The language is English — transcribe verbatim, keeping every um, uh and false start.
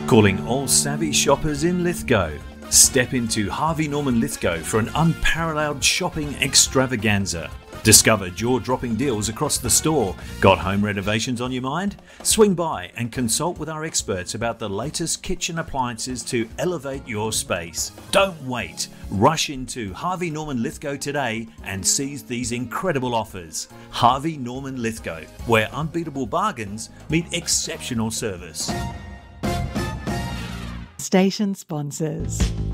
Calling all savvy shoppers in Lithgow. Step into Harvey Norman Lithgow for an unparalleled shopping extravaganza. Discover jaw-dropping deals across the store. Got home renovations on your mind? Swing by and consult with our experts about the latest kitchen appliances to elevate your space. Don't wait. Rush into Harvey Norman Lithgow today and seize these incredible offers. Harvey Norman Lithgow, where unbeatable bargains meet exceptional service. Station sponsors.